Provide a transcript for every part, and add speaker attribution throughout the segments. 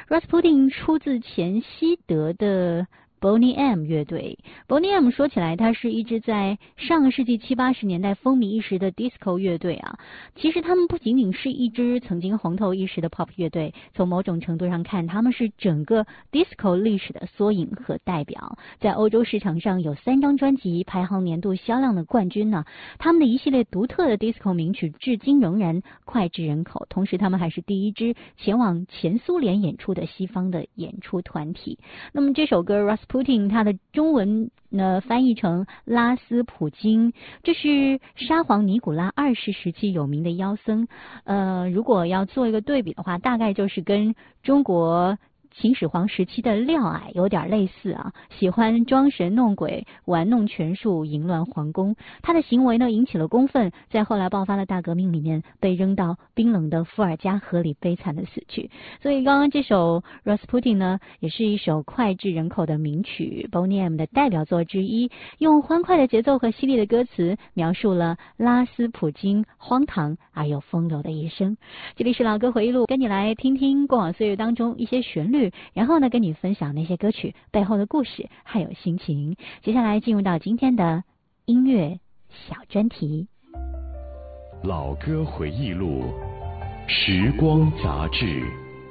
Speaker 1: Rasputin 出自前西德的Boney M 乐队。Boney M 说起来，它是一支在上个世纪70、80年代风靡一时的 disco 乐队啊。其实他们不仅仅是一支曾经红透一时的 pop 乐队，从某种程度上看，他们是整个 disco 历史的缩影和代表。在欧洲市场上有3张专辑排行年度销量的冠军呢。他们的一系列独特的 disco 名曲至今仍然脍炙人口。同时，他们还是第一支前往前苏联演出的西方的演出团体。那么这首歌 Rasputin 它的中文翻译成拉斯普京，这是沙皇尼古拉2世时期有名的妖僧。如果要做一个对比的话，大概就是跟中国秦始皇时期的廖矮有点类似啊，喜欢装神弄鬼、玩弄权术、淫乱皇宫。他的行为呢引起了公愤，在后来爆发的大革命里面被扔到冰冷的伏尔加河里悲惨的死去。所以刚刚这首 Rasputin 呢，也是一首脍炙人口的名曲 Boney M 的代表作之一，用欢快的节奏和犀利的歌词描述了拉斯普京荒唐而又风流的一生。这里是老歌回忆录，跟你来听听过往岁月当中一些旋律，然后呢跟你分享那些歌曲背后的故事还有心情。接下来进入到今天的音乐小专题，
Speaker 2: 老歌回忆录，时光杂志。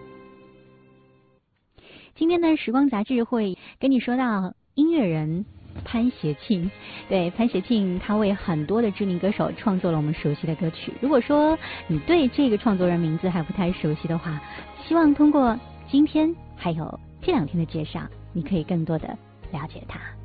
Speaker 1: 今天的时光杂志会跟你说到音乐人潘协庆。对，潘协庆他为很多的知名歌手创作了我们熟悉的歌曲。如果说你对这个创作人名字还不太熟悉的话，希望通过今天还有这2天的介绍，你可以更多的了解他。